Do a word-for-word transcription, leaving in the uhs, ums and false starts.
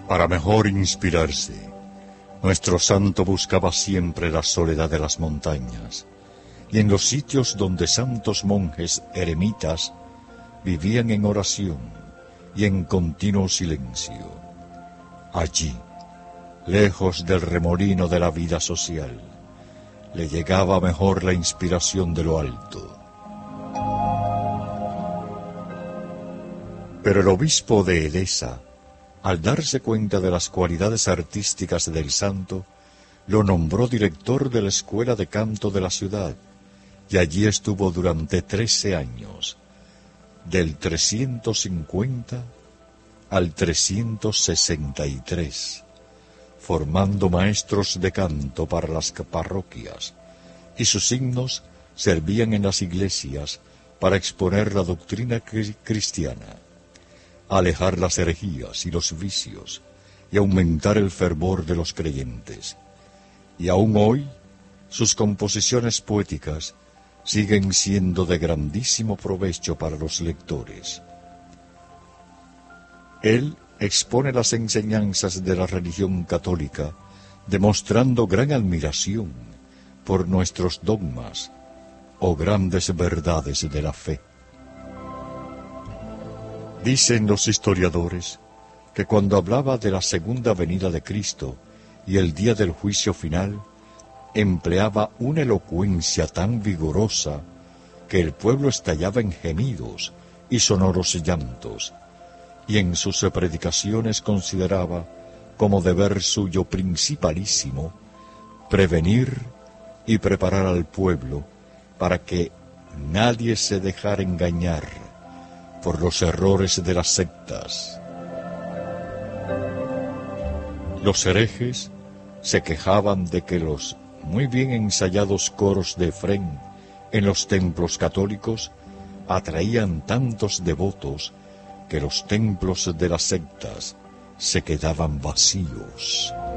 Para mejor inspirarse, nuestro santo buscaba siempre la soledad de las montañas, y en los sitios donde santos monjes eremitas vivían en oración y en continuo silencio. Allí, lejos del remolino de la vida social, le llegaba mejor la inspiración de lo alto. Pero el obispo de Edesa, al darse cuenta de las cualidades artísticas del santo, lo nombró director de la escuela de canto de la ciudad, y allí estuvo durante trece años, del trescientos cincuenta al trescientos sesenta y tres, formando maestros de canto para las parroquias, y sus himnos servían en las iglesias para exponer la doctrina cristiana, alejar las herejías y los vicios, y aumentar el fervor de los creyentes. Y aún hoy, sus composiciones poéticas siguen siendo de grandísimo provecho para los lectores. Él expone las enseñanzas de la religión católica, demostrando gran admiración por nuestros dogmas o grandes verdades de la fe. Dicen los historiadores que cuando hablaba de la segunda venida de Cristo y el día del juicio final, empleaba una elocuencia tan vigorosa que el pueblo estallaba en gemidos y sonoros llantos, y en sus predicaciones consideraba como deber suyo principalísimo prevenir y preparar al pueblo para que nadie se dejara engañar por los errores de las sectas. Los herejes se quejaban de que los muy bien ensayados coros de Efrén en los templos católicos atraían tantos devotos que los templos de las sectas se quedaban vacíos.